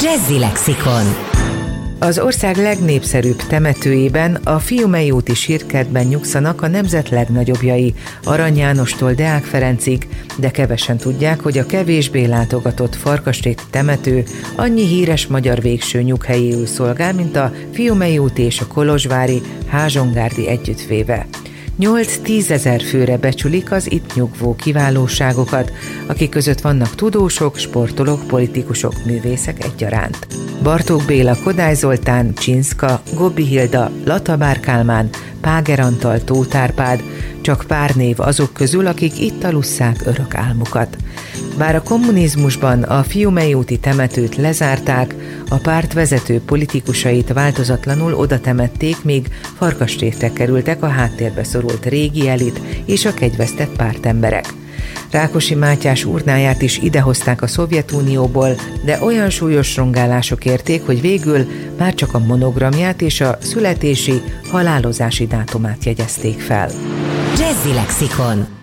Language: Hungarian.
Jazzy Lexikon. Az ország legnépszerűbb temetőjében, a Fiumei úti sírkertben nyugszanak a nemzet legnagyobbjai, Arany Jánostól Deák Ferencig, de kevesen tudják, hogy a kevésbé látogatott Farkasréti temető annyi híres magyar végső nyughelyéül szolgál, mint a Fiumei úti és a kolozsvári Házsongárdi együttvéve. 8-10 ezer főre becsülik az itt nyugvó kiválóságokat, akik között vannak tudósok, sportolók, politikusok, művészek egyaránt. Bartók Béla, Kodály Zoltán, Csinszka, Gobbi Hilda, Latabár Kálmán, Páger Antal, Tóth Árpád, csak pár név azok közül, akik itt alusszák örök álmukat. Bár a kommunizmusban a Fiumei úti temetőt lezárták, a párt vezető politikusait változatlanul oda temették, míg Farkasrétre kerültek a háttérbe szorult régi elit és a kegyvesztett pártemberek. Rákosi Mátyás urnáját is idehozták a Szovjetunióból, de olyan súlyos rongálások érték, hogy végül már csak a monogramját és a születési, halálozási dátumát jegyezték fel. Jazzy Lexikon.